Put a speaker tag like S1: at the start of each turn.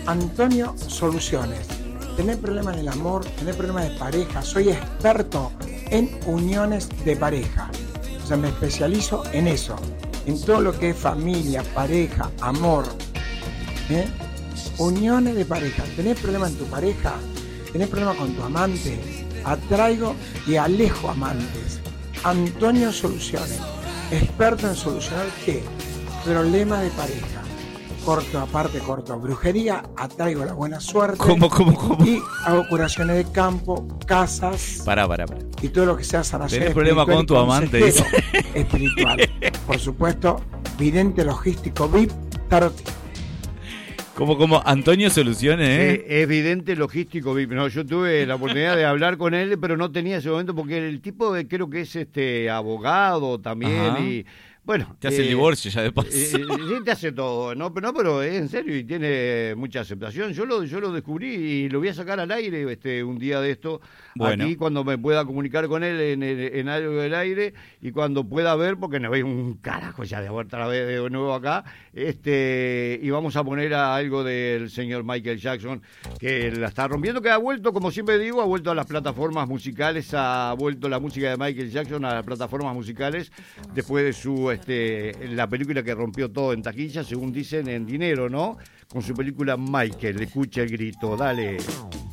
S1: Antonio Soluciones. Tenés problemas en el amor, tenés problemas de pareja. Soy experto en uniones de pareja. O sea, me especializo en eso. En todo lo que es familia, pareja, amor. Uniones de pareja. ¿Tenés problemas en tu pareja? ¿Tenés problemas con tu amante? Atraigo y alejo amantes. Antonio Soluciones. Experto en solucionar ¿qué? Problemas de pareja. Corto brujería, atraigo la buena suerte.
S2: ¿Cómo?
S1: Y hago curaciones de campo, casas.
S2: Pará.
S1: Y todo lo que sea sanación.
S2: ¿Tenés problema con tu amante? Dice.
S1: Espiritual. Por supuesto, vidente logístico VIP, tarot.
S2: ¿Cómo? Antonio Soluciones,
S3: Es vidente logístico VIP. No, yo tuve la oportunidad de hablar con él, pero no tenía ese momento porque el tipo creo que es abogado también.
S2: Ajá.
S3: Y bueno,
S2: Te hace el divorcio ya de paso.
S3: Sí, te hace todo, ¿no? Pero es en serio y tiene mucha aceptación. Yo lo descubrí y lo voy a sacar al aire un día de esto.
S2: Bueno.
S3: Aquí cuando me pueda comunicar con él en algo del aire y cuando pueda ver, porque no veo un carajo ya de vuelta vez de nuevo acá, y vamos a poner a algo del señor Michael Jackson, que la está rompiendo, que ha vuelto, como siempre digo, ha vuelto a las plataformas musicales, ha vuelto la música de Michael Jackson a las plataformas musicales después de su la película que rompió todo en taquilla, según dicen, en dinero, ¿no? Con su película Michael, escucha el grito, dale.